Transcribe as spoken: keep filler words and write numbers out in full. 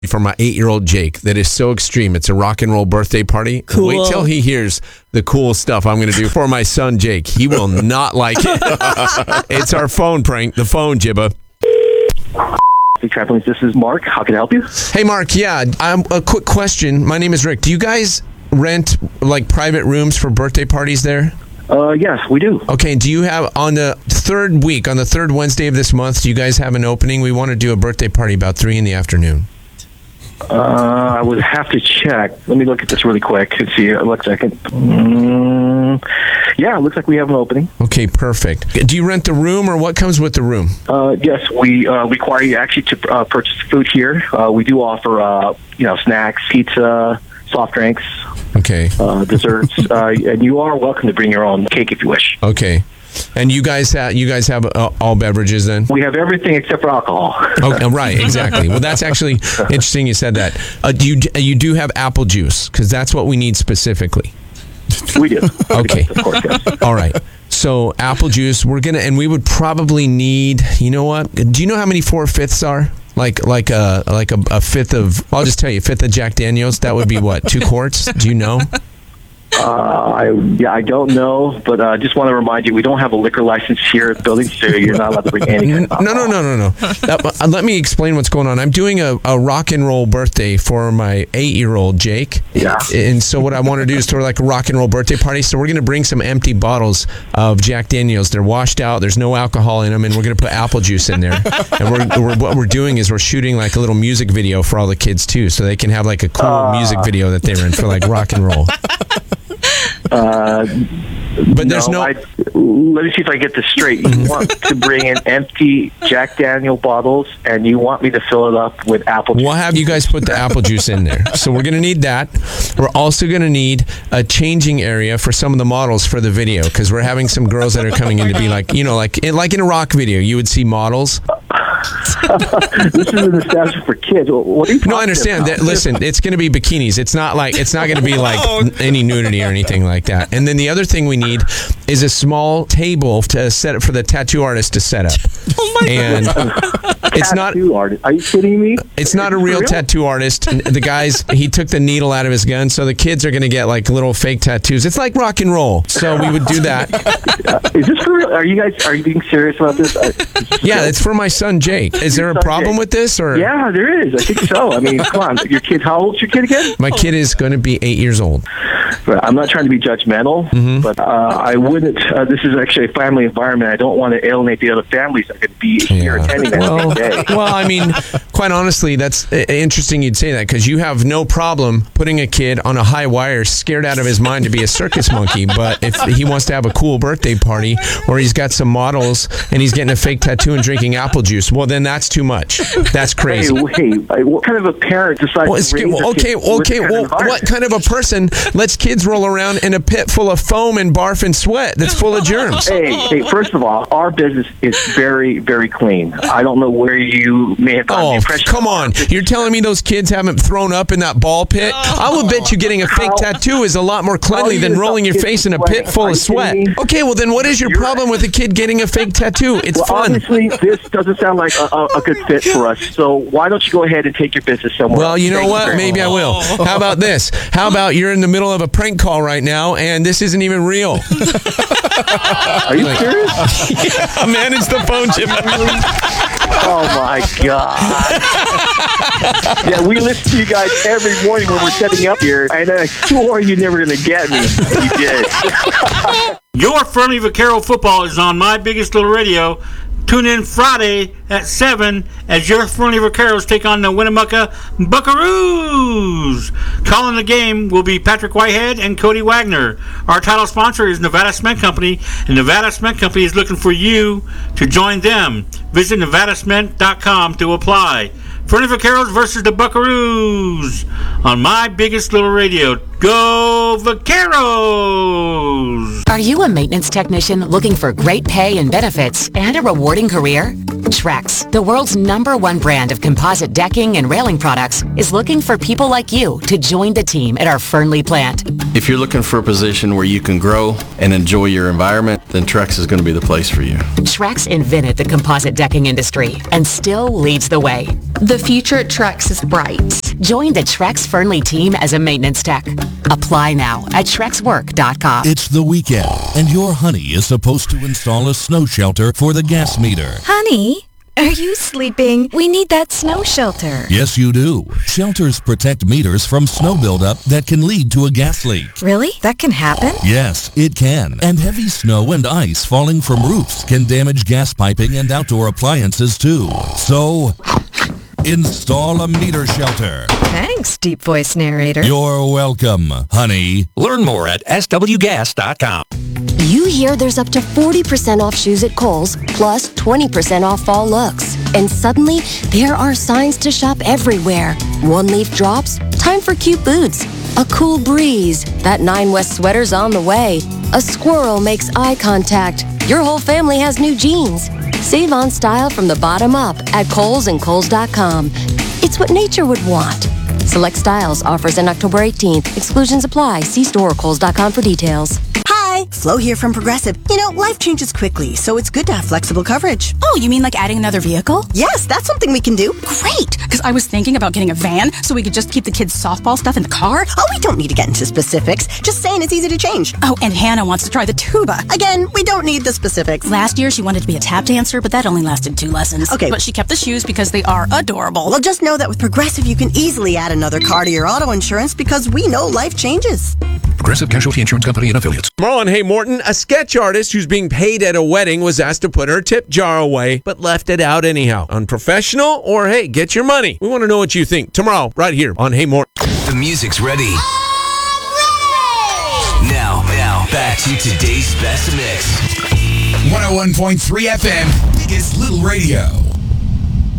for my eight-year-old Jake that is so extreme. It's a rock and roll birthday party. Cool. Wait till he hears the cool stuff I'm going to do for my son Jake. He will not like it. It's our phone prank, the phone Jibba. Hey, Trampolines, this is Mark. How can I help you? Hey, Mark. Yeah, um, a quick question. My name is Rick. Do you guys rent like private rooms for birthday parties there? Uh, yes, we do. Okay, do you have, on the third week, on the third Wednesday of this month, do you guys have an opening? We want to do a birthday party about three in the afternoon. Uh, I would have to check. Let me look at this really quick and see. Look a second. Mm, yeah, it looks like we have an opening. Okay, perfect. Do you rent the room, or what comes with the room? Uh, yes, we uh, require you actually to uh, purchase food here. Uh, we do offer, uh, you know, snacks, pizza, soft drinks, Okay. uh, desserts, uh, and you are welcome to bring your own cake if you wish. Okay. And you guys have you guys have uh, all beverages then? We have everything except for alcohol. Oh, right, exactly. Well, that's actually interesting you said that. Uh, do you you do have apple juice? Because that's what we need specifically. We do. Okay. Of course, yes. All right. So apple juice, we're gonna, and we would probably need. You know what? Do you know how many four fifths are? Like like a like a, a fifth of. I'll just tell you, a fifth of Jack Daniels. That would be what? Two quarts? Do you know? Uh, I, yeah, I don't know, but I uh, just want to remind you, we don't have a liquor license here at the building, so you're not allowed to bring any kind of No, no, no, no, no. That, uh, let me explain what's going on. I'm doing a, a rock and roll birthday for my eight-year-old Jake. Yeah. And so what I want to do is throw like a rock and roll birthday party. So we're going to bring some empty bottles of Jack Daniels. They're washed out. There's no alcohol in them, and we're going to put apple juice in there. And we're, we're, what we're doing is we're shooting like a little music video for all the kids, too, so they can have like a cool uh, music video that they're in for like rock and roll. Uh, but there's no. no I, let me see if I get this straight. You want to bring in empty Jack Daniel bottles, and you want me to fill it up with apple juice. We'll have you guys put the apple juice in there. So we're going to need that. We're also going to need a changing area for some of the models for the video, because we're having some girls that are coming in to be like, you know, like in, like in a rock video, you would see models. This is an establishment for kids. What are you No, I understand that. Listen, it's going to be bikinis. It's not like it's not going to be like Oh, any nudity or anything like that. And then the other thing we need is a small table to set up for the tattoo artist to set up. Oh my and it's not. Tattoo artist. Are you kidding me? It's not a Is it real, real? tattoo artist. The guys, he took the needle out of his gun, so the kids are going to get like little fake tattoos. It's like rock and roll. So we would do that. Uh, is this for real? Are you guys? Are you being serious about this? Uh, is this Yeah, real? it's for my son Jake. Is there a son problem Jake. with this, or? Yeah, there is. I think so. I mean, come on. Your kid, how old's your kid again? My kid is going to be eight years old. I'm not trying to be judgmental, Mm-hmm. but uh, I wouldn't. Uh, this is actually a family environment. I don't want to alienate the other families that could be here Yeah. attending that Well, day. well, I mean, quite honestly, that's uh, interesting you'd say that, because you have no problem putting a kid on a high wire, scared out of his mind to be a circus monkey. But if he wants to have a cool birthday party where he's got some models and he's getting a fake tattoo and drinking apple juice, well, then that's too much. That's Hey, crazy. wait, uh, what kind of a parent decides Well, to it's, raise well, their okay, kids with okay. this kind Well, of environment? what kind of a person lets kids roll around in a pit full of foam and barf and sweat that's full of germs? Hey, hey, first of all, our business is very, very clean. I don't know where you may have gotten the Oh, impression. come on. You're telling me those kids haven't thrown up in that ball pit? I would bet you getting a fake How- tattoo is a lot more cleanly How than you rolling your kids face in a sweating? pit full Are of you sweat. kidding me? Okay, well then what is your You're- problem with a kid getting a fake tattoo? It's Well, fun. obviously, this doesn't sound like a, a, a good fit for us. So why don't you go ahead and take your business somewhere Well, else? you know Thank what? very Maybe I much. will. How about this? How about you're in the middle of a prank call right now and this isn't even real? Are you serious? Yeah, manage the phone, Jim. Oh my God! Yeah, we listen to you guys every morning when we're setting up here, and I swore you're never gonna get me. You did. Your Friendly Vaquero football is on My Biggest Little Radio. Tune in Friday at seven as your Friendly Vaqueros take on the Winnemucca Buckaroos. Calling the game will be Patrick Whitehead and Cody Wagner. Our title sponsor is Nevada Cement Company, and Nevada Cement Company is looking for you to join them. Visit nevada cement dot com to apply. Friendly Vaqueros versus the Buckaroos on My Biggest Little Radio. Go Vaqueros! Are you a maintenance technician looking for great pay and benefits and a rewarding career? Trex, the world's number one brand of composite decking and railing products, is looking for people like you to join the team at our Fernley plant. If you're looking for a position where you can grow and enjoy your environment, then Trex is going to be the place for you. Trex invented the composite decking industry and still leads the way. The future at Trex is bright. Join the Trex Fernley team as a maintenance tech. Apply now at trex work dot com. It's the weekend, and your honey is supposed to install a snow shelter for the gas meter. Honey, are you sleeping? We need that snow shelter. Yes, you do. Shelters protect meters from snow buildup that can lead to a gas leak. Really? That can happen? Yes, it can. And heavy snow and ice falling from roofs can damage gas piping and outdoor appliances too. So, install a meter shelter. Thanks, deep voice narrator. You're welcome, honey. Learn more at s w gas dot com. You hear there's up to forty percent off shoes at Kohl's, plus twenty percent off fall looks. And suddenly, there are signs to shop everywhere. One leaf drops, time for cute boots. A cool breeze, that Nine West sweater's on the way. A squirrel makes eye contact. Your whole family has new jeans. Save on style from the bottom up at Kohl's and Kohl's dot com. It's what nature would want. Select styles, offers in October eighteenth. Exclusions apply. See store or Kohl's dot com for details. Hi, Flo here from Progressive. You know, life changes quickly, so it's good to have flexible coverage. Oh, you mean like adding another vehicle? Yes, that's something we can do. Great, because I was thinking about getting a van so we could just keep the kids' softball stuff in the car. Oh, we don't need to get into specifics. Just saying it's easy to change. Oh, and Hannah wants to try the tuba. Again, we don't need the specifics. Last year, she wanted to be a tap dancer, but that only lasted two lessons. Okay. But she kept the shoes because they are adorable. Well, just know that with Progressive, you can easily add another car to your auto insurance because we know life changes. Progressive Casualty Insurance Company and Affiliates. Tomorrow on Hey Morton, a sketch artist who's being paid at a wedding was asked to put her tip jar away, but left it out anyhow. Unprofessional, or hey, get your money? We want to know what you think tomorrow, right here on Hey Morton. The music's ready. Now, now, back to today's best mix. one oh one point three F M, biggest little radio.